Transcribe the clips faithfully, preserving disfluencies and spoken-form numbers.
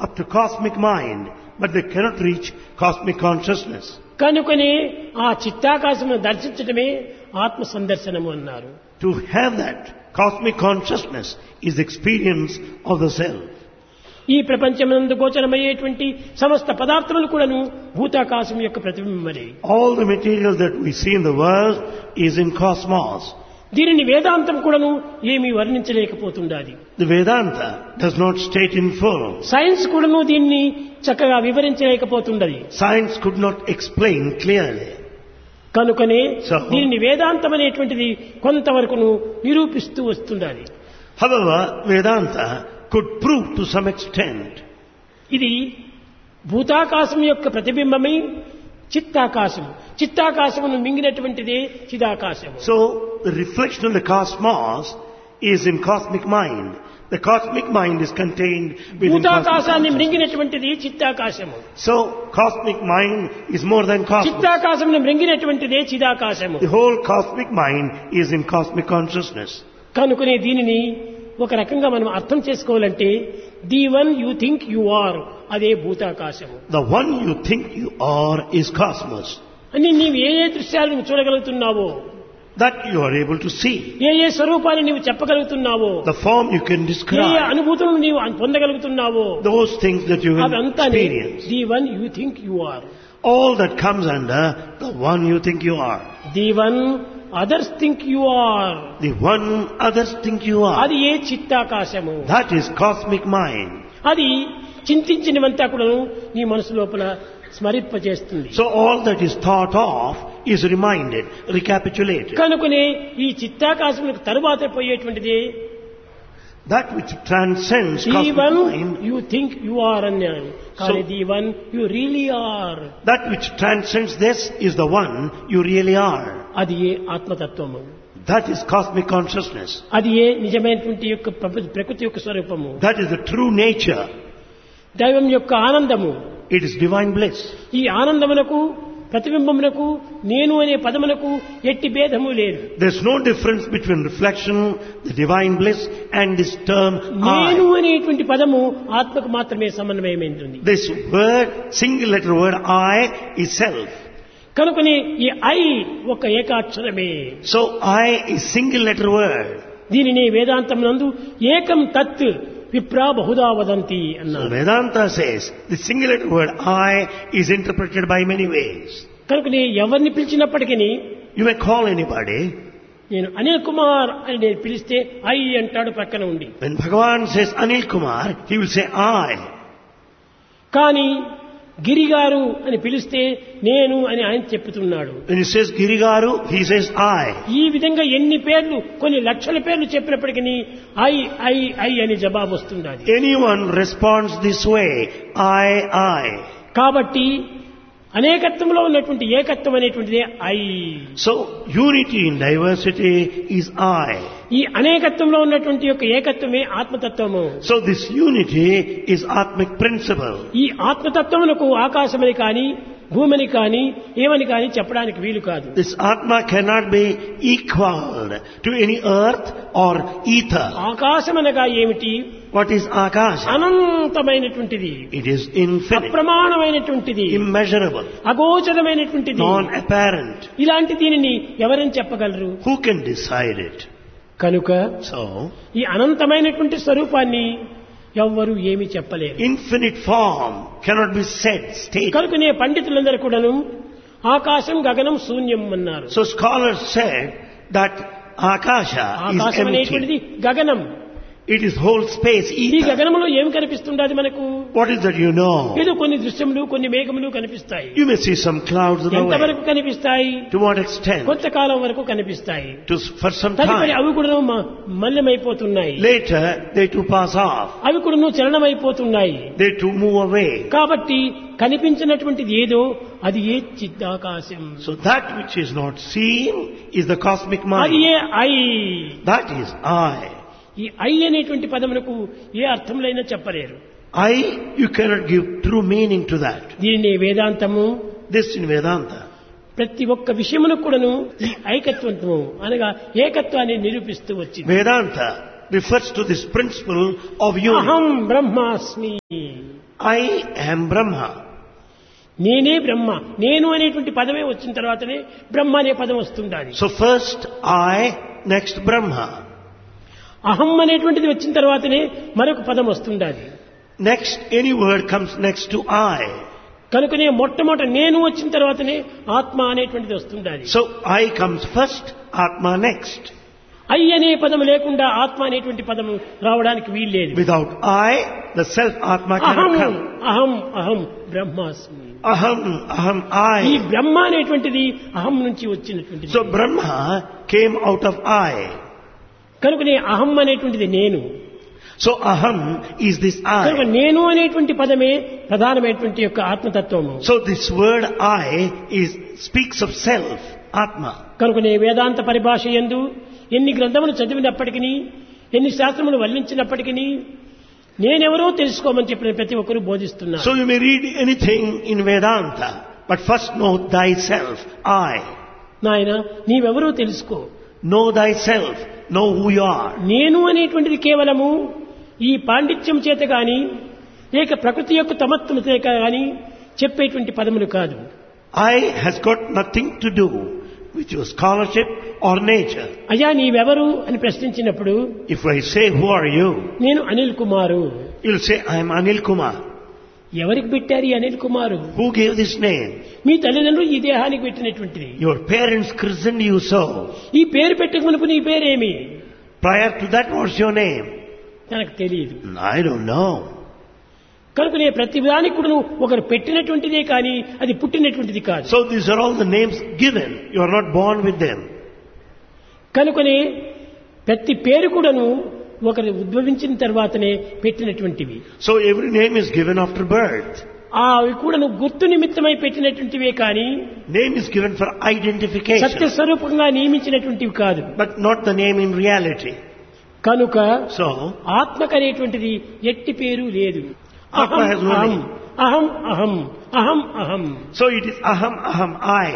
up to cosmic mind, but they cannot reach cosmic consciousness. కనుకనే ఆ చిత్తాకాశమును దర్శించడమే ఆత్మ సందర్శనము అన్నారు. To have that cosmic consciousness is the experience of the self. ఈ ప్రపంచమందు గోచరమయ్యేటువంటి సమస్త పదార్థములు కూడాను భూతాకాశం యొక్క ప్రతిబింబమే. All the material that we see in the world is in cosmos. దీనిని వేదాంతం కూడాను ఏమీ వర్ణించలేకపోతుండాలి. The Vedanta does not state in full. Science కూడాను దీన్ని చక్కగా వివరించలేకపోతుండది. Science could not explain clearly. కనుకనే So- దీనిని వేదాంతం అనేటువంటిది కొంతవరకును నిరూపిస్తూ వస్తుండాలి. However, Vedanta could prove to some extent. ఇది భూతాకాశం యొక్క ప్రతిబింబమై చిత్తాకాశం, చిత్తాకాశమును మింగినటువంటిదే చిదాకాశము. So, the reflection of the cosmos is in cosmic mind. The cosmic mind is contained within cosmic భూతాకాశాన్ని consciousness. మృంగినటువంటిది చిత్తాకాశము, So, cosmic mind is more than cosmos. చిత్తాకాశమును మృంగినటువంటిదే చిదాకాశము. The whole cosmic mind is in cosmic consciousness. కనుకనే దీనిని ఒక రకంగా మనం అర్థం చేసుకోవాలంటే the one you think you are అదే భూతాకాశము. The one you think you are is cosmos. అని నీవు ఏ ఏ దృశ్యాలను చూడగలుగుతున్నావో, That you are able to see. ఏ ఏ స్వరూపాన్ని నీవు చెప్పగలుగుతున్నావో, The form you can A A describe. అనుభూతులను నీవు పొందగలుగుతున్నావో, Those things that you will అదంతా experience. The one you think you are. All that comes under the one you think you are. The one others think you are, The one others think you are. అది ఏ చిత్తాకాశము. That is cosmic mind. అది చింతించినవంతా కూడా నీ మనసు లోపల స్మరింపజేస్తుంది. So all that is thought of is reminded, recapitulated. కనుకనే ఈ చిత్తాకాశములకు తరువాత పోయేటువంటిది That which transcends the cosmic one mind, you think you are అన్నాను. కానీ So- the one you really are, that which transcends this is the one you really are. అది ఏ ఆత్మతత్వము, That is cosmic consciousness. అది ఏ నిజమైనటువంటి యొక్క ప్రప- ప్రకృతి యొక్క స్వరూపము, That is the true nature. దైవం యొక్క ఆనందము. It is divine bliss. ఈ ఆనందమునకు ప్రతిబింబమునకు నేను అనే పదమునకు ఎట్టి భేదము లేదు. There's no difference between reflection, the divine bliss, and this term నేను I. అనేటువంటి పదము ఆత్మకు మాత్రమే సమన్వయమైంది. This word, single letter word I, is self. కనుకనే ఈ ఐ ఒక ఏకాక్షరమే. So I is single letter word. దీనిని వేదాంతం నందు ఏకం తత్ విప్రా బహుదా వదంతి So అన్నారు. Vedanta says the single letter word I is interpreted by many ways. కనుకనే ఎవరిని పిలిచినప్పటికీ You may call anybody. నేను అనిల్ కుమార్ అని నేను పిలిస్తే ఐ అంటాడు పక్కన ఉండి. When Bhagavan says Anil Kumar, he will say I. కానీ గిరిగారు అని పిలిస్తే నేను అని ఆయన చెప్తున్నాడు. When he says Girigaru, he says I. ఈ విధంగా ఎన్ని పేర్లు, కొన్ని లక్షల పేర్లు చెప్పినప్పటికీ ఐ ఐ ఐ అని జవాబు వస్తుండాలి. Anyone responds this way, I, I. కాబట్టి అనేకత్వంలో ఉన్నటువంటి ఏకత్వం అనేటువంటిదే I. So unity in diversity is I. ఈ అనేకత్వంలో ఉన్నటువంటి యొక్క ఏకత్వమే ఆత్మతత్వము. So this unity is Atmic principle. ఈ ఆత్మతత్వమునకు ఆకాశమని కానీ భూమిని కానీ ఏమని కానీ చెప్పడానికి వీలు కాదు. This Atma cannot be equaled to any earth or ether. ఆకాశమనగా ఏమిటి? What is Akasha? అనంతమైనటువంటిది, It is infinite, అప్రమాణమైనటువంటిది, immeasurable, అగోచరమైనటువంటిది. non-apparent. ఇలాంటి దీనిని ఎవరని చెప్పగలరు? Who can decide it? కనుక So, ఈ అనంతమైనటువంటి స్వరూపాన్ని ఎవ్వరూ ఏమీ చెప్పలేరు. infinite form cannot be said, stated. కనుకనే పండితులందరూ కూడాను ఆకాశం గగనం శూన్యం అన్నారు. So scholars said that Akasha is ఆకాశం empty. అనేటువంటిది గగనం. It is whole space, ఈ ether. గగనంలో ఏమి కనిపిస్తుండది మనకు? What is that you know? ఏదో కొన్ని దృశ్యములు, కొన్ని మేఘములు కనిపిస్తాయి. You may see some clouds in the ఎంతవరకు way. కనిపిస్తాయి? To what extent? కొంతకాలం వరకు కనిపిస్తాయి. To, for some తదుపరి time. అవి కూడా మల్లమైపోతున్నాయి. Later, they too pass off. అవి కూడా చలనమైపోతున్నాయి. They too move away. కాబట్టి కనిపించినటువంటిది ఏదో అది ఏ చిత్తాకాశం, So that which is not seen is the cosmic అది mind. A I. That is I. ఈ ఐ అనేటువంటి పదమునకు ఏ అర్థములైనా చెప్పలేరు. I, you cannot give true meaning to that. దీనిని వేదాంతము This in Vedanta. ప్రతి ఒక్క విషయమునకు కూడాను ఈ ఐకత్వము అనగా ఏకత్వాన్ని నిరూపిస్తూ వచ్చింది. Vedanta refers to this principle of unity. అహం బ్రహ్మాస్మి, I am Brahma. నేనే బ్రహ్మ. నేను అనేటువంటి పదమే వచ్చిన తర్వాతనే బ్రహ్మ అనే పదం వస్తుంది. So first I, next Brahma. అహం అనేటువంటిది వచ్చిన తర్వాతనే మరొక పదం వస్తుంది. Next, any word comes next to I. కనుకనే మొట్టమొదట నేను వచ్చిన తర్వాతనే ఆత్మ అనేటువంటిది వస్తుంది. So I comes first, Atma next. I అనే పదం లేకుండా ఆత్మ అనేటువంటి పదం రావడానికి వీల్లేదు. Without I, the self Atma అహం cannot come. అహం అహం బ్రహ్మాస్మి. Aham, aham, ఈ I. బ్రహ్మ అనేటువంటిది అహం నుంచి వచ్చినటువంటిది. So Brahma came out of I. కనుకనే అహం అనేటువంటిది నేను. So aham is this కనుక I. నేను అనేటువంటి పదమే ప్రధానమైనటువంటి యొక్క ఆత్మతత్వము. So this word I is speaks of self, Atma. కనుకనే వేదాంత పరిభాష యందు ఎన్ని గ్రంథములు చదివినప్పటికీ ఎన్ని శాస్త్రములు వల్లించినప్పటికీ నేనెవరో తెలుసుకోమని చెప్పిన ప్రతి ఒక్కరూ బోధిస్తున్నారు. So you may read anything in Vedanta, but first know thyself, I. నాయన నీవెవరో తెలుసుకో. Know thyself, know who you are. నేను అనేటువంటిది కేవలము ఈ పాండిత్యం చేత గాని లేక ప్రకృతి యొక్క తమత్వం చేత గాని చెప్పేటువంటి పదములు కాదు. I has got nothing to do with your scholarship or nature. అయ్యా నీవెవరు అని ప్రశ్నించినప్పుడు If I say, who are you? నేను అనిల్ కుమారు. You'll say, I am Anil Kumar. ఎవరికి పెట్టారు ఈ అనిల్ కుమారు? Who gave this name? మీ తల్లిదండ్రులు ఈ దేహానికి పెట్టినటువంటిది. Your parents christened you so. ఈ పేరు పెట్టక మునుపు నీ పేరేమి? Prior to that, what's your name? నాకు తెలియదు. I don't know. కనుకనే ప్రతి దానికి కూడా ఒకరు పెట్టినటువంటిదే కానీ అది పుట్టినటువంటిది కాదు. So these are all the names given. You are not born with them. కనుకనే ప్రతి పేరు కూడాను ఒకరు ఉద్భవించిన తర్వాతనే పెట్టినటువంటివి. So every name is given after birth. ఆ అవి కూడాను గుర్తు నిమిత్తమై పెట్టినటువంటివే కానీ Name is given for identification, సత్య స్వరూపంగా నియమించినటువంటివి కాదు. but not the name in reality. కనుక So ఆత్మకనేటువంటిది ఎట్టి పేరు లేదు. Atma అహం has no అహం name. అహం అహం అహం అహం. So it is aham, aham, I.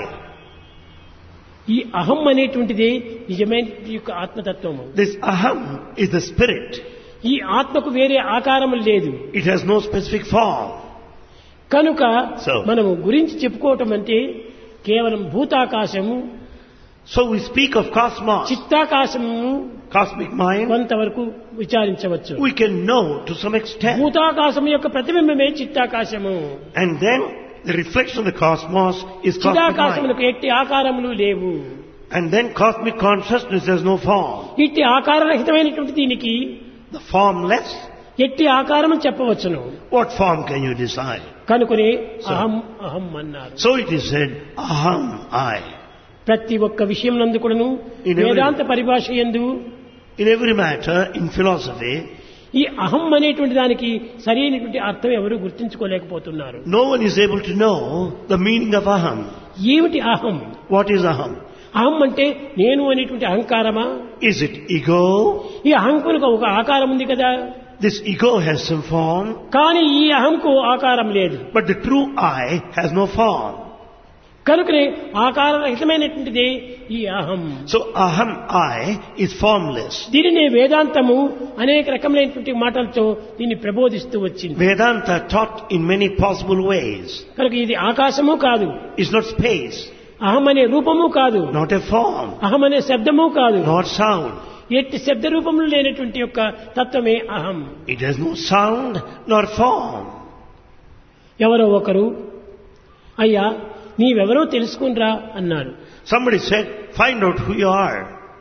ఈ అహం అనేటువంటిది నిజమైన యొక్క ఆత్మతత్వము. This aham is the spirit. ఈ ఆత్మకు వేరే ఆకారము లేదు. It has no specific form. కనుక So. మనము గురించి చెప్పుకోవటం అంటే కేవలం భూతాకాశము, So we speak of cosmos, చిత్తాకాశము cosmic mind. కొంతవరకు విచారించవచ్చు. We can know to some extent. భూతాకాశం యొక్క ప్రతిబింబమే చిత్తాకాశము. And then the reflection of the cosmos is cosmic mind. చిత్తాకాశములకు ఎట్టి ఆకారములు లేవు. And then cosmic consciousness has no form. ఇట్టి ఆకారరహితమైనటువంటి దీనికి The formless, ఎట్టి ఆకారం చెప్పవచ్చును. what form can you decide? కనుకనే So. అహం అహం అన్నారు. So it is said, aham, I. ప్రతి ఒక్క విషయం నందు కూడాను In every- వేదాంత పరిభాష యందు In every matter, in philosophy, ఈ అహం అనేటువంటి దానికి సరైనటువంటి అర్థం ఎవరు గుర్తించుకోలేకపోతున్నారు. no one is able to know the meaning of aham. ఏమిటి అహం? What is aham? అహం అంటే నేను అనేటువంటి అహంకారమా? Is it ego? ఈ అహంకులకు ఒక ఆకారం ఉంది కదా. This ego has some form, కానీ ఈ అహంకు ఆకారం లేదు. but the true I has no form. కనుకనే ఆకారరహితమైనటువంటిదే ఈ అహం. So aham, I, is formless. దీనినే వేదాంతము అనేక రకములైనటువంటి మాటలతో దీన్ని ప్రబోధిస్తూ వచ్చింది. Vedanta taught in many possible ways. కనుక ఇది ఆకాశము కాదు, It's not space, అహం అనే రూపము కాదు, not a form, అహం అనే శబ్దము కాదు. not sound. ఎట్టి శబ్ద రూపములు లేనటువంటి యొక్క తత్వమే అహం. It has no sound nor form. ఎవరో ఒకరు అయ్యా నీవెవరో తెలుసుకునిరా అన్నాడు. Somebody said, find out who you are.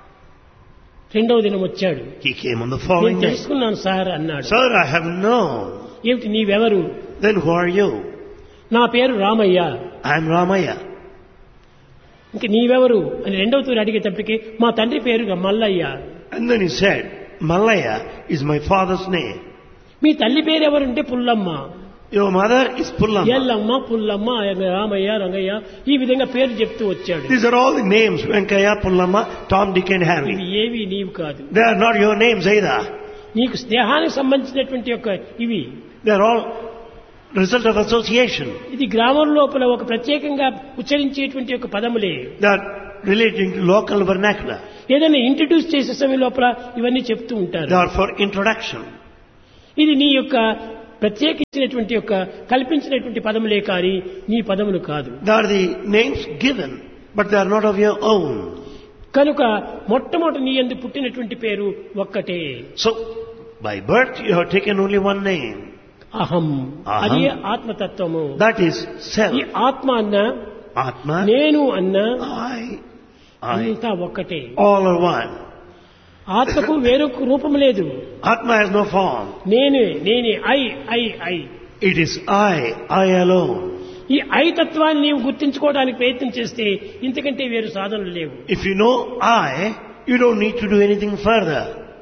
రెండవ దినం వచ్చాడు. He came on the నేను following day. తెలుసుకున్నాను సార్ అన్నాడు. Sir, I have known. ఏమిటి నీవెవరు? Then who are you? నా పేరు రామయ్య. I am Ramaya. ఇంక నీవెవరు అని రెండవ తూరి అడిగేటప్పటికి మా తండ్రి పేరు Mallayya. And then he said, Malaya is my father's name. మీ తల్లి పేరు ఎవరంటే Pullamma. Your mother is Pullamma. Yellamma Pullamma Ramayya Rangayya ఈ విధంగా పేరు చెప్తూ వచ్చాడు. These are all the names, Venkaya, Pullamma, Tom, Dick and ఇవి Harry. ఏవి నీవు కాదు. They are not your names either. నీకు స్నేహానికి సంబంధించినటువంటి యొక్క ఇవి. They are all result of association. ఇది గ్రామం లోపల ఒక ప్రత్యేకంగా ఉచ్చరించేటువంటి యొక్క పదములే. They are relating to local vernacular. ఏదైనా ఇంట్రడ్యూస్ చేసే సమయం లోపల ఇవన్నీ చెప్తూ ఉంటారు. They are for introduction. ఇది నీ యొక్క ప్రత్యేకించినటువంటి యొక్క కల్పించినటువంటి పదములే కాని నీ పదములు కాదు. They are the names given, but they are not of your own. కనుక మొట్టమొదటి నీ యందు పుట్టినటువంటి పేరు ఒక్కటే. So, by birth you have taken only one name. అహం. అహం. అది ఆత్మతత్వము. That is self. ఈ ఆత్మ అన్న Atma, నేను అన్న I, I, అంతా ఒక్కటే. all are one. ఆత్మకు వేరొక రూపం లేదు. Atma has no form. నేనే నేనే I I I. It is I, I alone. ఈ ఐ తత్వాన్ని నీవు గుర్తించుకోవడానికి ప్రయత్నం చేస్తే ఇంతకంటే వేరు సాధనలు లేవు. If you know I, you don't need to do anything further.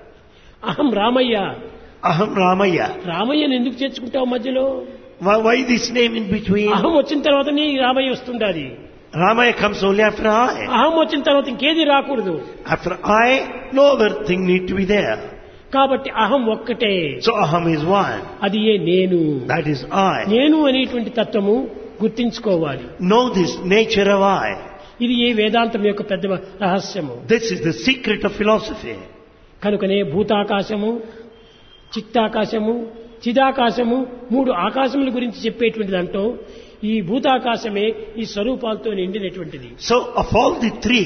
అహం రామయ్య. Aham Ramaya. రామయ్యను ఎందుకు చేర్చుకుంటావు మధ్యలో? Why, why this name in between? అహం వచ్చిన తర్వాత నీ Ramayya వస్తుండాలి. Ramaya comes only after I. అహం వచ్చిన తర్వాత ఇంకేది రాకూడదు. After I, no other thing need to be there. కాబట్టి అహం ఒక్కటే. So Aham is one. అది ఏ నేను. That is I. నేను అనేటువంటి తత్వము గుర్తించుకోవాలి. Know this nature of I. ఇది ఏ వేదాంతం యొక్క పెద్ద రహస్యము. This is the secret of philosophy. కనుకనే భూతాకాశము, చిత్తాకాశము, చిదాకాశము, మూడు ఆకాశముల గురించి చెప్పేటువంటి దాంట్లో ఈ భూతాకాశమే ఈ స్వరూపాలతో నిండినటువంటిది. So of all the three,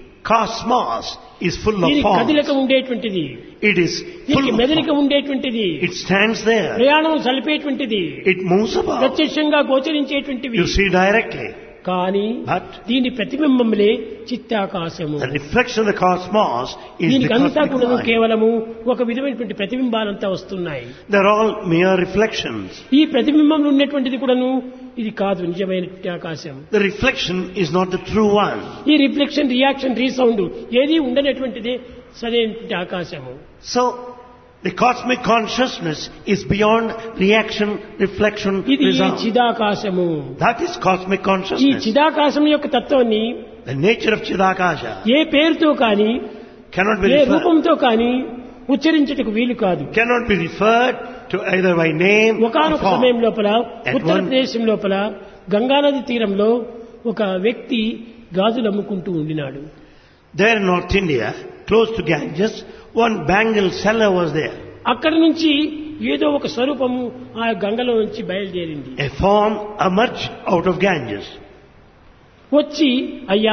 cosmos is full of దీనికి forms. కదలిక ఉండేటువంటిది. It is full దీనికి of మెదలిక forms. ఉండేటువంటిది. It stands there. ప్రయాణం సలిపేటువంటిది. It moves about. ప్రత్యక్షంగా గోచరించేటువంటివి. You see directly. కానీ But దీని ప్రతిబింబములే చిత్తాకాశము. the reflection of the cosmos is the దీనికంతా cosmic కూడా mind. కేవలము ఒక విధమైనటువంటి ప్రతిబింబాలంతా వస్తున్నాయి. They're all mere reflections. ఈ ప్రతిబింబంలో ఉన్నటువంటిది కూడాను ఇది కాదు నిజమైన ఆకాశం. The reflection is not the true one. ఈ రిఫ్లెక్షన్, రియాక్షన్, రీసౌండ్ ఏది ఉండనటువంటిది సరైనటువంటి ఆకాశము. So the cosmic consciousness is beyond reaction, reflection, ఇది ఈ resound. చిదాకాశము. That is cosmic ఈ consciousness. చిదాకాశం యొక్క తత్వాన్ని The nature of Chidakasha ఏ పేరుతో కానీ cannot be ఏ referred, రూపంతో కానీ ఉచ్చరించుటకు వీలు కాదు. cannot be referred to either by name or ఒకనొక form. సమయం లోపల At ఉత్తరప్రదేశం లోపల గంగానది తీరంలో ఒక వ్యక్తి గాజులు అమ్ముకుంటూ ఉండినాడు. There in North India, close to Ganges, one bangle seller was there. అక్కడి నుంచి ఏదో ఒక స్వరూపము ఆ గంగలో నుంచి బయలుదేరింది. A form emerged out of Ganges. వచ్చి అయ్యా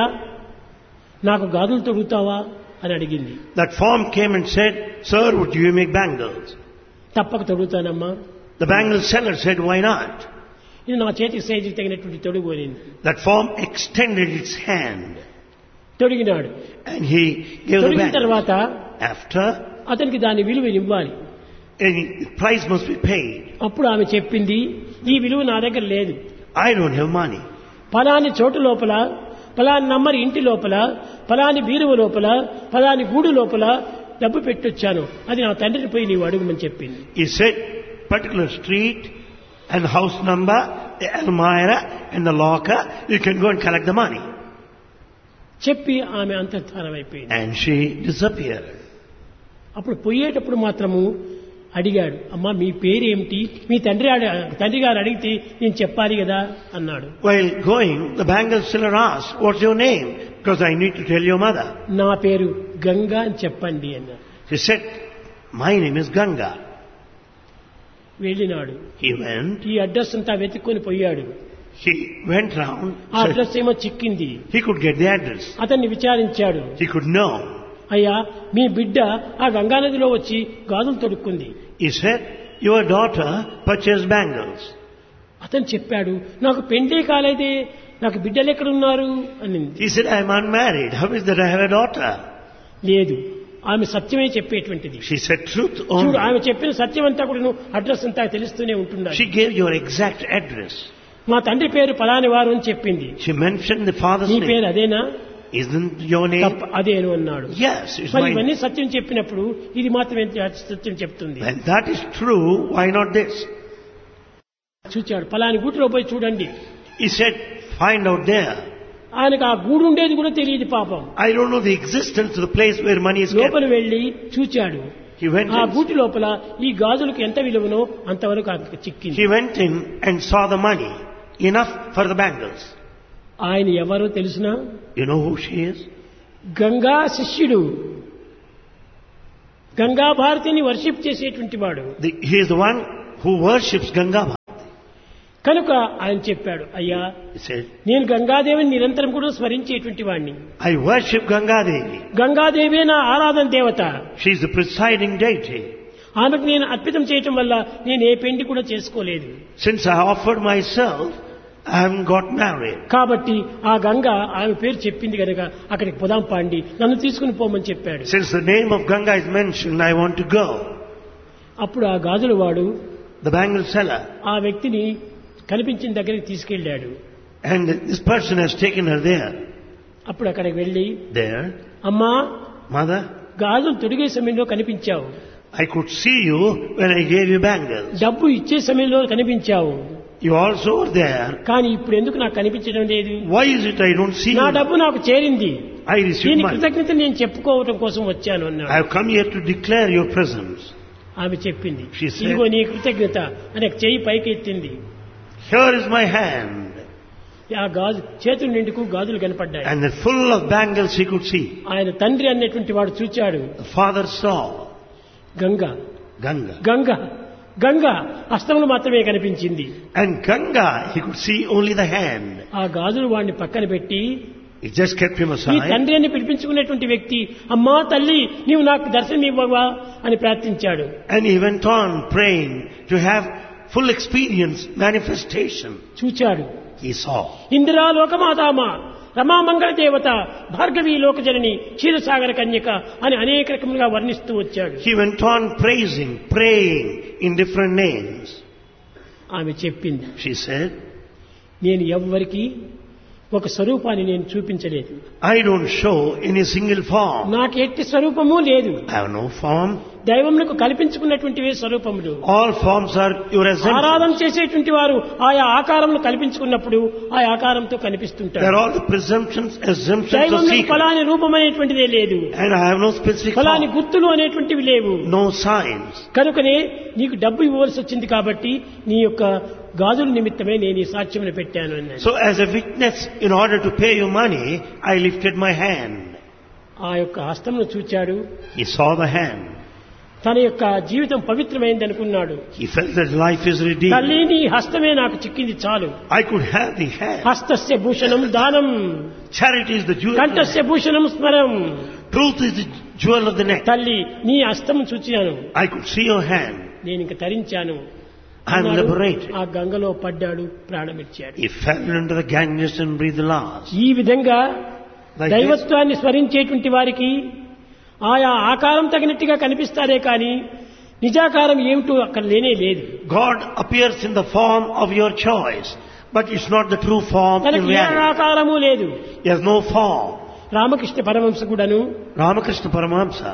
నాకు గాజులు తొడుగుతావా అని అడిగింది. That form came and said, "Sir, would you make bangles?" తప్పక తొడుగుతానమ్మా. The bangle seller said, "Why not?" ఇది నా చేతికి సైజుకి తగినటువంటి తొడుగు అనింది. That form extended its hand తొడిగినాడు. and he gave the తొడిగిన bangle. తర్వాత After, అతనికి దాని విలువ ఇవ్వాలి. a price must be paid. అప్పుడు ఆమె చెప్పింది, ఈ విలువ నా దగ్గర లేదు. I don't have money. ఫలాని చోటు లోపల, ఫలాని నంబర్ ఇంటి లోపల, ఫలాని బీరువ లోపల, ఫలాని గూడు లోపల డబ్బు పెట్టొచ్చాను, అది నా తండ్రిని పోయి నీవు అడుగుమని చెప్పింది. He said, particular street and house number, the almirah and the locker, you can go and collect the money. చెప్పి ఆమె అంతర్ధానం అయిపోయింది. And she disappeared. అప్పుడు పోయేటప్పుడు మాత్రము అడిగాడు, అమ్మా మీ పేరేమిటి, మీ తండ్రి అడి- తండ్రి గారు అడిగితే నేను చెప్పాలి కదా అన్నాడు. While going, the bangle seller asked, "What's your name? Because I need to tell your mother." నా పేరు గంగా అని చెప్పండి అన్నాడు. She said, "My name is Ganga." వెళ్ళినాడు. He went, ఈ అడ్రస్ అంతా వెతుక్కొని పోయాడు. he went round, ఆ said అడ్రస్ ఏమో చిక్కింది. he could get the address. అతన్ని విచారించాడు. He could know. అయ్యా మీ బిడ్డ ఆ గంగానదిలో వచ్చి గాజులు తొడుక్కుంది. He said, "Your daughter purchased bangles." అతను చెప్పాడు, నాకు పెండే కాలేదే, నాకు బిడ్డలు ఎక్కడున్నారు అనింది. He said, "I am unmarried. How is that I have a daughter?" లేదు, ఆమె సత్యమే చెప్పేటువంటిది. She said truth చూడు, only. ఆమె చెప్పిన సత్యం అంతా కూడా నువ్వు అడ్రస్ అంతా తెలుస్తూనే ఉంటున్నాడు. She gave your exact address. మా తండ్రి పేరు పలాని వారు అని చెప్పింది. She mentioned the father's నీ name. పేరు అదేనా? Isn't your name? తప్ప అదేను అన్నాడు. Yes, it's మరి mine. ఇవన్నీ సత్యం చెప్పినప్పుడు ఇది మాత్రం ఎంత సత్యం చెప్తుంది. When that is true, why not this? చూచాడు, పలాని గూటిలో పోయి చూడండి. He said, "Find out there." ఆయనకు ఆ గూడు ఉండేది కూడా తెలియదు పాపం. I don't know the existence of the place where money is లోపల kept. వెళ్లి చూచాడు. He went ఆ in. గూటి లోపల ఈ గాజులకు ఎంత విలువనో అంతవరకు అతనికి చిక్కింది. He went in and saw the money. Enough for the bangles. ఆయన ఎవరో తెలుసునా? You know who she is? Ganga శిష్యుడు, గంగా భారతిని వర్షిప్ చేసేటువంటి వాడు. The, he is the one who worships Ganga. కనుక ఆయన చెప్పాడు, అయ్యా He said, నేను గంగాదేవిని నిరంతరం కూడా స్మరించేటువంటి వాడిని. I worship Ganga Devi. గంగాదేవే నా ఆరాధన దేవత. She is the presiding deity. ఆమెకు నేను అర్పితం చేయటం వల్ల నేను ఏ పెండి కూడా చేసుకోలేదు. Since I offered myself, I haven't got married. కాబట్టి ఆ గంగ ఆమె పేరు చెప్పింది కనుక అక్కడికి పొదాం పాండి, నన్ను తీసుకుని పోమని చెప్పాడు. Since the name of Ganga is mentioned, I want to go. అప్పుడు ఆ గాజుల వాడు The bangle seller. ఆ వ్యక్తిని కనిపించిన దగ్గరికి తీసుకెళ్లాడు. And this person has taken her there. అప్పుడు అక్కడికి వెళ్లి, There. అమ్మా Mother, గాజులు తొడిగే సమయంలో కనిపించావు, I could see you when I gave you bangles. డబ్బు ఇచ్చే సమయంలో కనిపించావు, You also were there. కానీ ఇప్పుడు ఎందుకు నాకు కనిపించడం లేదు? Why is it I don't see నా you? డబ్బు నాకు చేరింది, I received దీని money. కృతజ్ఞత నేను చెప్పుకోవడం కోసం వచ్చాను I అన్నాడు. have come here to declare your presence. ఆమె చెప్పింది, She said- ఇదిగో నీ కృతజ్ఞత అని చెయ్యి పైకి ఎత్తింది. Here is my hand. ఆ గాజు చేతుల నిండుకు గాజులు కనపడ్డాయి. And then full of bangles he could see. ఆయన తండ్రి అన్నటువంటి వాడు చూచాడు, The father saw Ganga Ganga. Ganga Ganga హస్తములు మాత్రమే కనిపించింది. And Ganga, he could see only the hand. ఆ గాజులు వాడిని పక్కన పెట్టి, He just kept him ఈ aside. తండ్రి అని పిలిపించుకునేటువంటి వ్యక్తి, అమ్మా తల్లి నీవు నాకు దర్శనం ఇవ్వవా అని ప్రార్థించాడు. And he went on praying to have full experience, manifestation. చూచాడు, He saw. ఇందిరా లోకమాతామ, రమా మంగళ దేవత, భార్గవి లోకజనని, క్షీరసాగర కన్యక అని అనేక రకములుగా వర్ణిస్తూ వచ్చాడు. He went on praising, praying in different names. ఆమె చెప్పింది, She said, నేను ఎవ్వరికి ఒక స్వరూపాన్ని నేను చూపించలేదు, I don't show any single form. నాకు ఎట్టి స్వరూపము లేదు. I have no form. దైవములకు కల్పించుకున్నటువంటివే స్వరూపములు. All forms are your ఆరాధన essence. చేసేటువంటి వారు ఆయా ఆకారములు కల్పించుకున్నప్పుడు ఆ ఆకారంతో They కనిపిస్తుంటారు. are all the presumptions, assumptions of దైవములకు seeker. ఫలాని రూపం అనేటువంటిదే లేదు, And I have no specific ఫలాని form. గుర్తులు అనేటువంటివి లేవు. No signs. కనుకనే నీకు డబ్బు ఇవ్వవలసి వచ్చింది కాబట్టి నీ యొక్క గాజుల నిమిత్తమే నేను ఈ సాక్ష్యమును పెట్టాను అన్నాడు. So as a witness, in order to pay you money, I lifted my hand. ఆ యొక్క హస్తమును చూచాడు, He saw the hand. తన యొక్క జీవితం పవిత్రమైంది అనుకున్నాడు. He felt that life is redeemed. తల్లి నీ హస్తమే నాకు చిక్కింది చాలు. I could have the hand. హస్తస్య Bhushanam దానం, Charity is the jewel. of the కంఠస్య neck. Bhushanam స్మరం. Truth is the jewel of the neck. తల్లి నీ హస్తము చూచాను, I could see your hand. నేను ఇంక తరించాను I am అన్నాడు. liberated. ఆ గంగలో పడ్డాడు, ప్రాణమిచ్చాడు. He fell into the Ganges and breathed the last. ఈ విధంగా Like this, దైవత్వాన్ని స్మరించేటువంటి వారికి ఆయా ఆకారం తగినట్టుగా కనిపిస్తారే కానీ నిజాకారం ఏమిటో అక్కడ లేనే లేదు. God appears in the form of your choice, but it's not the true form in తనకి ఏ reality. ఆకారము లేదు. He has no form. Ramakrishna Paramahamsa కూడాను Ramakrishna Paramahamsa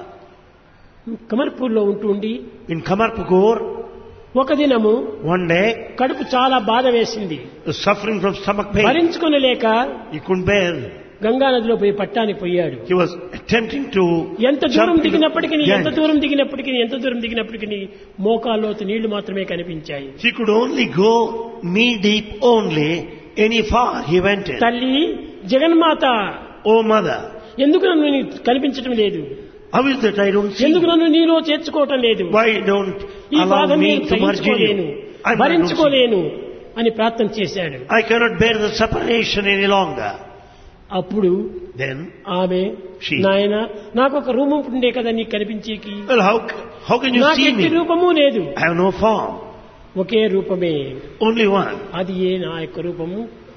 కమర్పూర్లో ఉంటూ ఉండి in Kamarpukur, ఒక దినము one day, కడుపు చాలా బాధ వేసింది, was suffering from stomach pain. భరించుకొనలేక He couldn't bear. Ganga నదిలో పోయి పట్టానికి పోయాడు. He was attempting to ఎంత దూరం jump into దిగినప్పటికీ ఎంత Ganges. దూరం దిగినప్పటికీ ఎంత దూరం దిగినప్పటికీ మోకాల్లోతు నీళ్లు మాత్రమే కనిపించాయి. He could only go knee deep only. Any far he went in. తల్లి జగన్మాత, Oh mother, ఎందుకు నన్ను నీ కనిపించడం లేదు? how is that I don't see ఎందుకు you? నన్ను నీలో చేర్చుకోవటం లేదు? Why don't ఈ allow బాధ me నేను to merge in సహించుకోలేను, you? I don't see. భరించుకోలేను అని ప్రార్థన చేశాడు. I cannot bear the separation any longer. అప్పుడు Then, ఆమె, She. నాయన నాకు ఒక రూపం ఉండే కదా నీకు కనిపించేకి, well, how how can you నాకు see ఎట్టి me? రూపము లేదు, I have no form. ఒకే రూపమే, Only one. అది ఏ నా యొక్క రూపము,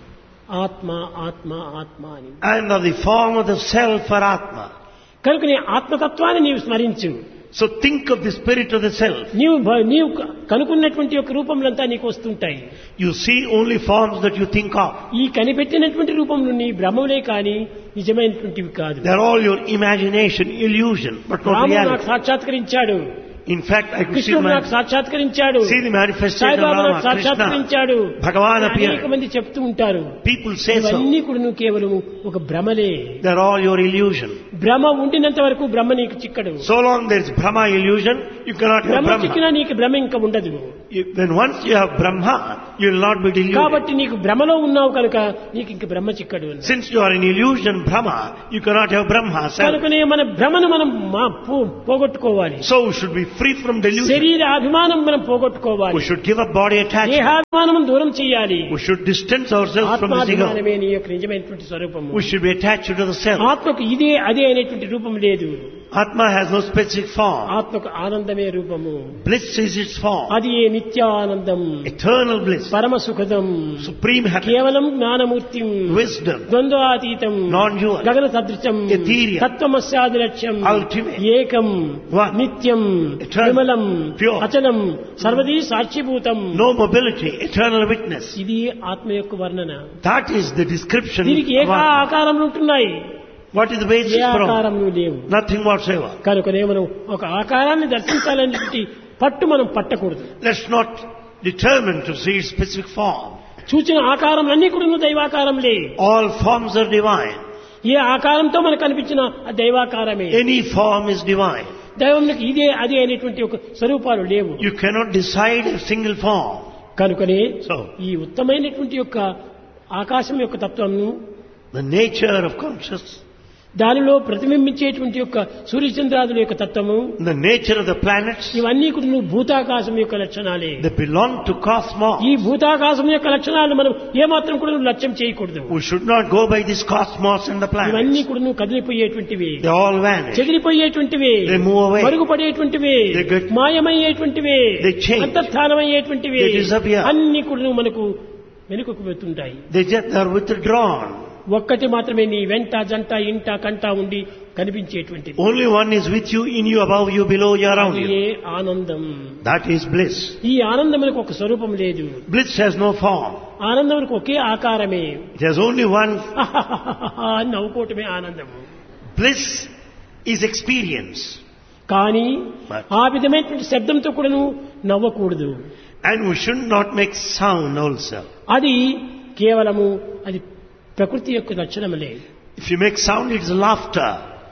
ఆత్మ ఆత్మ ఆత్మ అని. I am of the form of the self or Atma. కనుక నీ ఆత్మతత్వాన్ని నీవు స్మరించు. So think of the spirit of the self. నీవు భ- నీవు క- కనుక్కున్నటువంటి యొక్క రూపములంతా నీకు వస్తుంటాయి. You see only forms that you think of. ఈ కనిపెట్టినటువంటి రూపములు నీ భ్రమలే కాని నిజమైనటువంటివి కాదు. They are all your imagination, illusion, but not రాముడు నాకు reality. సాక్షాత్కరించాడు, In fact, I could see, కృష్ణుడు నాకు my, సాక్షాత్కరించాడు, see the manifestation of Saibaba నాకు Rama, సాక్షాత్కరించాడు, Krishna, Bhagavan అనేక appeared. మంది చెప్తూ ఉంటారు. People say so. ఇవన్నీ కూడా నువ్వు కేవలం ఒక భ్రమలే. They are all your illusion. భ్రమ ఉండినంత వరకు బ్రహ్మ నీకు చిక్కడు. So long there is Brahma illusion, you cannot have Brahma Brahma. చిక్కినా నీకు భ్రమ ఇంకా ఉండదు. You- When once you have Brahma, you will not be deluded. కాబట్టి నీకు భ్రమలో ఉన్నావు కనుక నీకు ఇంక బ్రహ్మ చిక్కడు అన్నాడు. Since you are in illusion Brahma, you cannot have Brahma. self. కనుకనే మన భ్రమను మనం మా- పో- పోగొట్టుకోవాలి. So we should be free from delusion. శరీర అభిమానం మనం పోగొట్టుకోవాలి. We should give up body attachment. దేహాభిమానం దూరం చేయాలి. We should distance ourselves from this ego. ఆత్మాభిమానమే నీ యొక్క నిజమైనటువంటి స్వరూపము. We should be attached to the self. ఆత్మకు ఇదే అదే అనేటువంటి రూపం లేదు. Atma has no specific form. ఆత్మకు ఆనందమే రూపము. Bliss is its form. అది ఏ నిత్యానందం, Eternal bliss. పరమ సుఖదం, Supreme happiness. కేవలం జ్ఞానమూర్తిం, Wisdom. ద్వంద్వాతీతం, Non-dual. గగన సదృశం, Ethereal. తత్వమస్యాది లక్ష్యం, Ultimate. ఏకం, One. నిత్యం, Eternal. విమలం, Pure. అచలం, సర్వదీ సాక్షిభూతం. No mobility. Eternal witness. ఇది ఆత్మ యొక్క వర్ణన. That is the description దీనికి of ఏక Atma. ఆకారంలో ఉంటున్నాయి, What is the basis A from? ఆకారంలో లేవు. Nothing whatsoever. కనుకనే మనం ఒక ఆకారాన్ని దర్శించాలనేటువంటి పట్టు మనం పట్టకూడదు. Let's not determine to see its specific form. చూచిన ఆకారములన్నీ కూడా దైవాకారంలే. All forms are divine. ఏ ఆకారంతో మనకు కనిపించిన ఆ దైవాకారమే. Any form is divine. దైవంకి ఇదే అదే అనేటువంటి ఒక స్వరూపాలు లేవు. You cannot decide a single form. కనుకనే So, ఈ ఉత్తమైనటువంటి యొక్క ఆకాశం యొక్క తత్వంను, the nature of consciousness, దానిలో ప్రతిబింబించేటువంటి యొక్క సూర్యచంద్రాదుల యొక్క తత్వము, the nature of the planets, ఇవన్నీ కూడా నువ్వు భూతాకాశం యొక్క లక్షణాలే. they belong to cosmos. ఈ భూతాకాశం యొక్క లక్షణాలను మనం ఏమాత్రం కూడా నువ్వు లక్ష్యం చేయకూడదు. We should not go by this cosmos and the ఇవన్నీ planets. కూడా నువ్వు కదిలిపోయేటువంటివి, They all vanish. చెదిరిపోయేటువంటివి, They move away. మరుగుపడేటువంటివి, They get- మాయమయ్యేటువంటివి, They change. అంతర్ధానమయ్యేటువంటివి, They disappear. అన్ని కూడా నువ్వు మనకు వెనుకకు వెళ్తుంటాయి. They just are withdrawn. ఒక్కటి మాత్రమే నీ వెంట జంట ఇంట కంట ఉండి కనిపించేటువంటిది. Only one is with you, in you, above you, below you, around అది you. ఏ ఆనందం. That is bliss. ఈ ఆనందములకు ఒక స్వరూపం లేదు. Bliss has no form. ఆనందములకు okay ఆకారమే. It has only one. అని నవ్వుకోవటమే ఆనందము. Bliss is experience. కానీ But- ఆ విధమైనటువంటి శబ్దంతో కూడా నువ్వు నవ్వకూడదు. And we should not make sound also. అది కేవలము అది ప్రకృతి యొక్క లక్షణములే. If you make sound, it's laughter.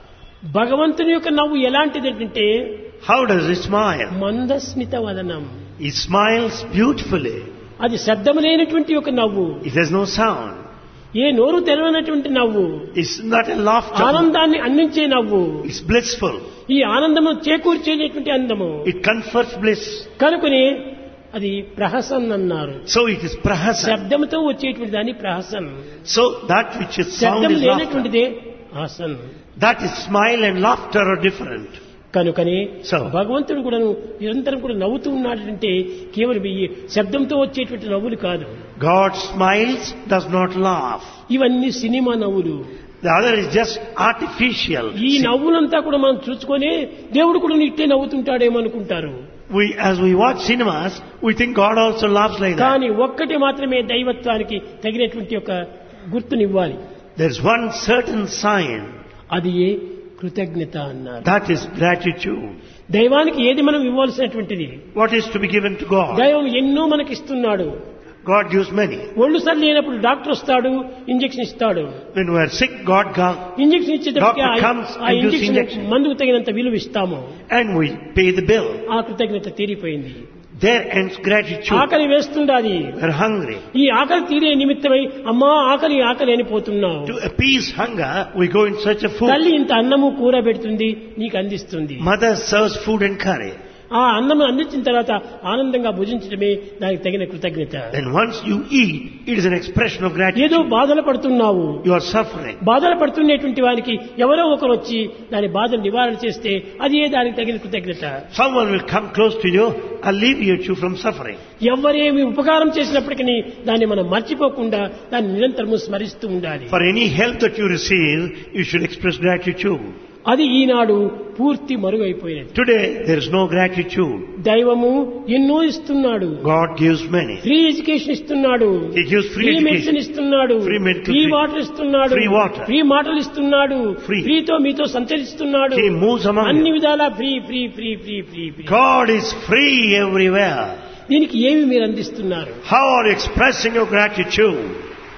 భగవంతుని యొక్క నవ్వు ఎలాంటిదంటే How does he smile? Mandasmita Vadanam. He smiles beautifully. అది శబ్దము లేనటువంటి ఒక నవ్వు, It has no sound. ఏ నోరు తెరవనటువంటి నవ్వు, It's not a laughter. ఆనందాన్ని అందించే నవ్వు. It's blissful. ఈ ఆనందము చేకూర్చేటువంటి అందము. It confers bliss. కనుకనే అది ప్రహసన్ అన్నారు. So it is prahasan. శబ్దముతో వచ్చేటువంటి దాన్ని ప్రహసన్, So that which is sound శబ్దం is laughter. లేనటువంటిదే Haasan. That is smile and laughter are different. కనుకనే So- భగవంతుడు కూడా నిరంతరం కూడా నవ్వుతూ ఉన్నాడంటే కేవలం ఈ శబ్దంతో వచ్చేటువంటి నవ్వులు కాదు. God smiles, does not laugh. ఇవన్నీ సినిమా నవ్వులు. The other is just artificial. ఈ నవ్వులంతా కూడా మనం చూసుకొని దేవుడు కూడా ఇట్టే నవ్వుతుంటాడేమో అనుకుంటారు. We, as we watch cinemas, we think God also laughs like that. కానీ ఒక్కటి మాత్రమే దైవత్వానికి తగినటువంటి ఒక గుర్తునివ్వాలి. There's one certain sign. అది ఏ కృతజ్ఞత అన్నారు. That is gratitude. దైవానికి ఏది మనం ఇవ్వాల్సినటువంటిది. What is to be given to God? దైవం ఎన్నో మనకి ఇస్తున్నాడు. God gives many. ఒళ్ళు సరి లేనప్పుడు డాక్టర్ వస్తాడు, ఇంజెక్షన్ ఇస్తాడు. When we are sick, God gives, injection ఇచ్చేటప్పటికి Doctor ఆ- comes ఆ and gives ఇంజెక్షన్ injection. మందుకు తగినంత విలువ ఇస్తాము. and we pay the bill. ఆ కృతజ్ఞత తీరిపోయింది. There ends gratitude. ఆకలి వేస్తుండాది. We're hungry. ఈ ఆకలి తీరే నిమిత్తమై అమ్మా ఆకలి ఆకలి అని పోతున్నావు. To appease hunger, we go in search of food. తల్లి ఇంత అన్నము కూర పెడుతుంది, నీకు అందిస్తుంది. Mother serves food and curry. ఆ అన్నం అందించిన తర్వాత ఆనందంగా భుజించడమే దానికి తగిన కృతజ్ఞత. Then once you eat, it is an expression of gratitude. ఏదో బాధలు పడుతున్నావు, You are suffering. బాధలు పడుతున్నటువంటి వారికి ఎవరో ఒకరు వచ్చి దాని బాధను నివారణ చేస్తే అది ఏ దానికి తగిన కృతజ్ఞత. Someone will come close to you, alleviate you from suffering. ఎవరేమి ఉపకారం చేసినప్పటికీ దాన్ని మనం మర్చిపోకుండా దాన్ని నిరంతరము స్మరిస్తూ ఉండాలి. For any help that you receive, you should express gratitude. అది ఈనాడు పూర్తి మరుగైపోయినది. Today, there is no gratitude. దైవము ఎన్నో ఇస్తున్నాడు. God gives many. Free education ఇస్తున్నాడు, He gives free free medicine education. ఇస్తున్నాడు, Free medical free free. Water ఇస్తున్నాడు, Free water. Free మాటలు ఇస్తున్నాడు, Free. ఫ్రీతో మీతో సంచరిస్తున్నాడు. He moves among అన్ని you. విధాలా free free free free free free. God is free everywhere. దీనికి ఏమి మీరు అందిస్తున్నారు? How are you expressing your gratitude?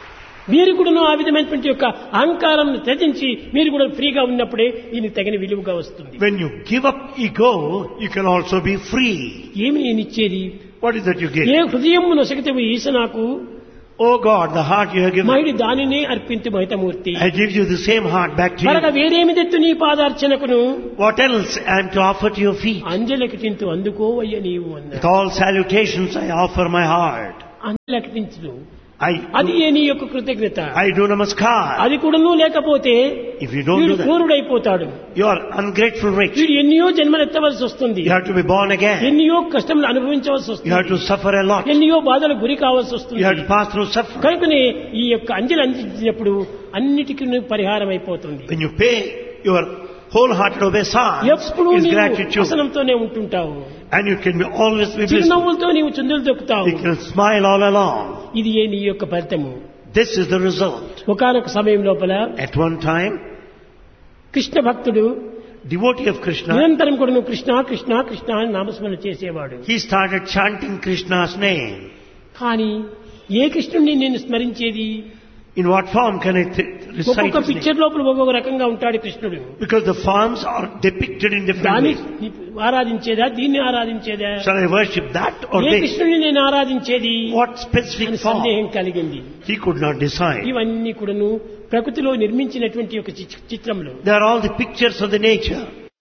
మీరు కూడా ఆ విధమైనటువంటి యొక్క అహంకారం త్యజించి మీరు కూడా ఫ్రీగా ఉన్నప్పుడే దీనికి తగిన విలువగా వస్తుంది. When you give up ego, you can also be free. ఏమి నేను ఇచ్చేది? What is that you give? ఏ హృదయం నొసగితే ఈశ నాకు Oh God, the heart you have given, మైడి దానినే అర్పింతు మహితమూర్తి. I give you the same heart back to మరొక you. వేరేమిదెత్తు నీ పాదార్చనకును What else I am to offer to your feet? అంజలకిటింతు అందుకోవయ్య నీవు With అన్నాడు. all salutations I offer my heart. అంజలకిటించు I అది do, ఏ నీ యొక్క కృతజ్ఞత. I do namaskar. అది కూడాను లేకపోతే If you don't వీడు do that, క్రూరుడైపోతాడు. you are ungrateful rich. వీడు ఎన్నో జన్మలు ఎత్తవలసి వస్తుంది. You have to be born again. ఎన్నో కష్టములు అనుభవించవలసి You have to వస్తుంది. suffer a lot. ఎన్నో బాధలకు గురి కావాల్సి వస్తుంది. You have to pass through suffering. కనుకనే ఈ యొక్క అంజలి అందించినప్పుడు అన్నిటికీ పరిహారం అయిపోతుంది. When you pay your wholehearted obeisance, ఎప్పుడు is నీవు gratitude. హసనంతోనే ఉంటుంటావు. And you can be always be blissful. చిరునవ్వులతో నీవు చుందులు దొక్కుతావు. You can smile all along. ఇది ఏ నీ యొక్క ఫలితము. This is the result. ఒకానొక సమయం లోపల At one time, కృష్ణ భక్తుడు devotee of Krishna, నిరంతరం కూడా నువ్వు కృష్ణ కృష్ణ కృష్ణ అని నామస్మరణ చేసేవాడు. he started chanting Krishna's name. కానీ ఏ కృష్ణుడిని నేను స్మరించేది? In what form can I th- recite ఒక్కొక్క his name? పిక్చర్ లోపల ఒక్కొక్క రకంగా ఉంటాడు కృష్ణుడు. Because the forms are depicted in different దాన్ని ways. ఆరాధించేదా దీన్ని ఆరాధించేదా? Shall I worship that or A this? కృష్ణుడిని నేను ఆరాధించేది What specific అని form? సందేహం కలిగింది. He could not decide. ఇవన్నీ కూడాను ప్రకృతిలో నిర్మించినటువంటి ఒక చి- చిత్రములు. They are all the pictures of the nature.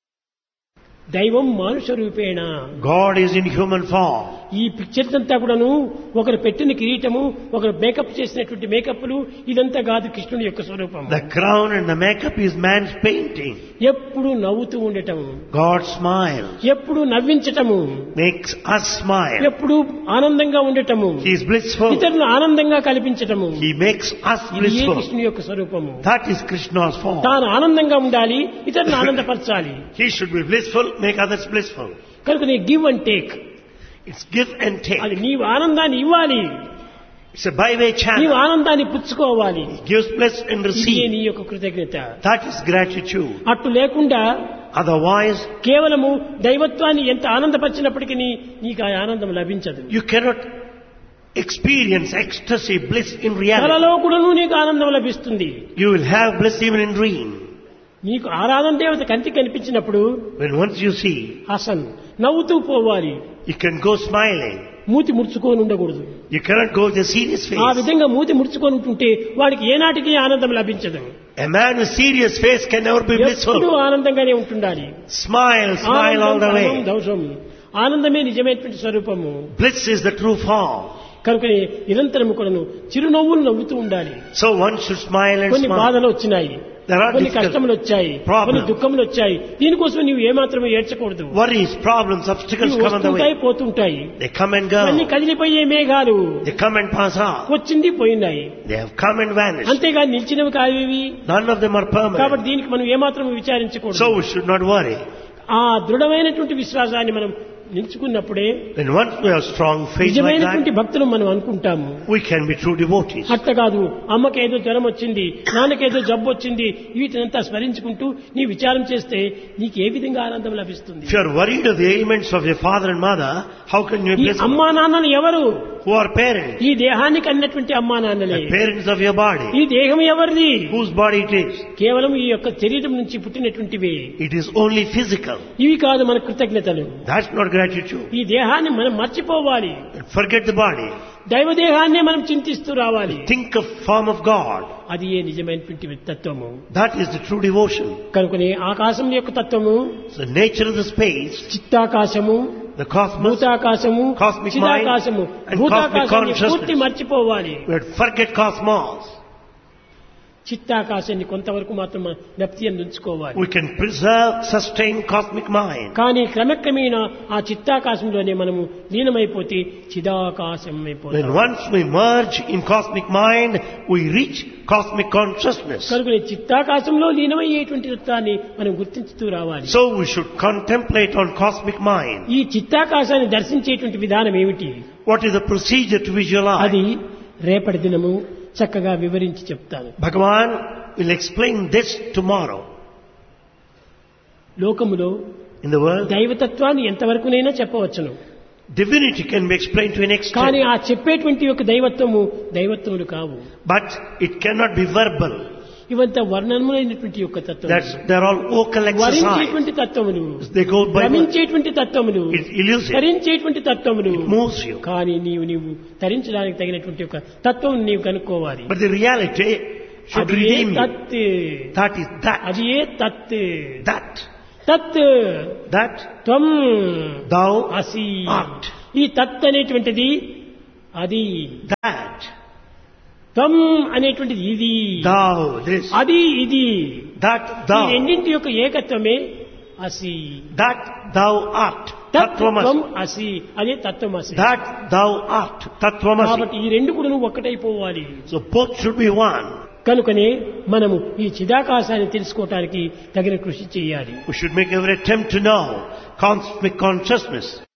దైవం మానుష రూపేణ. God is in human form. ఈ పిక్చర్స్ అంతా కూడాను ఒకరు పెట్టిన కిరీటము, ఒకరు మేకప్ చేసినటువంటి మేకప్లు, ఇదంతా కాదు కృష్ణుడి యొక్క స్వరూపం. The crown and the makeup is man's painting. ఎప్పుడు నవ్వుతూ ఉండటము, God smiles, ఎప్పుడు నవ్వించటము, makes us smile. ఎప్పుడు ఆనందంగా ఉండటము, He is blissful. ఇతరులను ఆనందంగా కల్పించటము. He makes us ఇది ఏ blissful. కృష్ణుని యొక్క స్వరూపము. That is Krishna's form. తాను ఆనందంగా ఉండాలి, ఇతరులను ఆనందపరచాలి. He should be blissful, make others blissful. కనుక నీ give and take, It's give and take. అది నీవు ఆనందాన్ని ఇవ్వాలి, It's a byway నీవు channel. ఆనందాన్ని పుచ్చుకోవాలి. He gives, bless and ఇది receive. నీ యొక్క కృతజ్ఞత. That is gratitude. అట్టు లేకుండా Otherwise, కేవలము దైవత్వాన్ని ఎంత ఆనందపరిచినప్పటికీ నీకు ఆ ఆనందం లభించదు. you cannot experience ecstasy, bliss in reality. కలలో కూడాను నీకు ఆనందం లభిస్తుంది. You will have bliss even in dream. నీకు ఆరాధన దేవత కంటికి కనిపించినప్పుడు When once you see, Hasan నవ్వుతూ పోవాలి, you can go smiling. మూతి ముడుచుకొని ఉండకూడదు. You cannot go with a serious ఆ face. విధంగా మూతి ముడుచుకొని ఉంటుంటే వాడికి ఏనాటికి ఆనందం లభించదు. A man with serious face can never be ఎప్పుడూ blissful. ఆనందంగానే ఉంటుండాలి. Smile, smile all the ఆనందం, way. దౌషం. ఆనందమే నిజమైనటువంటి స్వరూపము. Bliss is the true form. కనుకనే నిరంతరము కూడాను చిరునవ్వులు నవ్వుతూ ఉండాలి. So one should smile and కొన్ని smile. బాధలు వచ్చినాయి, There are కొన్ని difficult కష్టములు వచ్చాయి, problems. కొన్ని దుఃఖములు వచ్చాయి. దీనికోసం నీవు ఏమాత్రమే ఏడ్చకూడదు. Worries, problems, obstacles ఇవి come on the వస్తుంటాయి way. పోతుంటాయి. They come and అన్ని go. కదిలిపోయే మేఘాలు They come and pass on. వచ్చింది పోయినాయి. They have come and vanished. అంతేగాని నిలిచినవి కావి. None of them are కాబట్టి permanent. దీనికి మనం ఏమాత్రం విచారించకూడదు. So we should not worry. ఆ దృఢమైనటువంటి విశ్వాసాన్ని మనం నిలుచుకున్నప్పుడే When once we have strong faith like నిజమైనటువంటి that, భక్తులు మనం అనుకుంటాము. we can be true devotees. అట్ట కాదు, అమ్మకేదో జ్వరం వచ్చింది, నాన్నకేదో జబ్బు వచ్చింది, వీటినంతా స్మరించుకుంటూ నీ విచారం చేస్తే నీకు ఏ విధంగా ఆనందం లభిస్తుంది? If you are worried of the ailments of your father and mother, how can you be ఈ blissful? అమ్మా నాన్నలు ఎవరు? Who are parents? ఈ దేహానికి అన్నటువంటి అమ్మా నాన్నలే. The parents of your body. ఈ దేహం ఎవరిది? Whose body it is? కేవలం ఈ యొక్క శరీరం నుంచి పుట్టినటువంటివి. It is only physical. ఇవి కాదు మన కృతజ్ఞతలు. That's not gratitude. ఈ దేహాన్ని మనం మర్చిపోవాలి. Forget the body. దైవ దేహాన్నే మనం చింతిస్తూ రావాలి. Think of form of God. అది ఏ నిజమైనటువంటి తత్వము. That is the true devotion. కనుకనే ఆకాశం యొక్క తత్వము, It's the nature of the space, చిత్తాకాశము, the cosmos. భూతాకాశము, Cosmic mind చిదాకాశము. and భూతాకాశాన్ని cosmic పూర్తి consciousness. మర్చిపోవాలి. We have to forget cosmos. చిత్తాకాశాన్ని కొంతవరకు మాత్రం జ్ఞప్తి ఉంచుకోవాలి. We can preserve, sustain cosmic mind. కానీ క్రమక్రమేణా ఆ చిత్తాకాశంలోనే మనము లీనమైపోతే చిదాకాశం When అయిపోతాం. once we merge in cosmic mind, we reach cosmic consciousness. కనుక చిత్తాకాశంలో లీనమయ్యేటువంటి తత్వాన్ని మనం గుర్తించుతూ రావాలి. So we should contemplate on cosmic mind. ఈ చిత్తాకాశాన్ని దర్శించేటువంటి విధానం ఏమిటి? What is the procedure to visualize? అది రేపటి దినము చక్కగా వివరించి చెప్తాను. Bhagavan will explain this tomorrow. లోకములో In the world, దైవతత్వాన్ని ఎంతవరకునైనా చెప్పవచ్చును. divinity can be explained to an కానీ extent, ఆ చెప్పేటువంటి యొక్క దైవత్వము దైవత్వములు కావు. but it cannot be verbal. ఇవంతా వర్ణనములైనటువంటి యొక్క తత్వం. That's, they're all vocal exercise. వరించేటువంటి తత్వములు, They go by భ్రమించేటువంటి తత్వములు, It's illusion. ధరించేటువంటి తత్వములు. It moves you. కానీ నీవు నీవు ధరించడానికి తగినటువంటి ఒక తత్వం నీవు కనుక్కోవాలి. But the reality should అది ఏ redeem you. తత్, That is that. అది ఏ తత్, That. తత్ That త్వం thou అసి. art. ఈ తత్ అనేటువంటిది అది, That. త్వం అనేటువంటిది ఇది, Thou. This. అది ఇది. That ఈ thou. రెండింటి యొక్క ఏకత్వమే అసి. That thou art. తత్వం Tattvamasi. అసి, అదే తత్వం అసి. That thou art. Tattvamasi. కాబట్టి ఈ రెండు కూడా నువ్వు ఒక్కటైపోవాలి. So both should be one. కనుకనే మనము ఈ చిదాకాశాన్ని తెలుసుకోవటానికి తగిన కృషి చేయాలి. We should make every attempt to know cosmic consciousness.